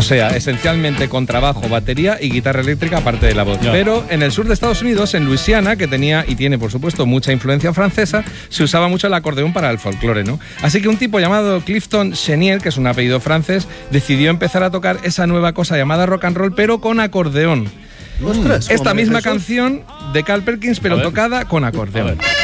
O sea, esencialmente contrabajo, batería y guitarra eléctrica aparte de la voz. Ya. Pero en el sur de Estados Unidos, en Luisiana, que tenía y tiene, por supuesto, mucha influencia francesa, se usaba mucho el acordeón para el folclore, ¿no? Así que un tipo llamado Clifton Chenier, que es un apellido francés, decidió empezar a tocar esa nueva cosa llamada rock and roll, pero con acordeón. Ostras, Esta hombre, misma Jesús. canción de Carl Perkins, pero tocada con acordeón.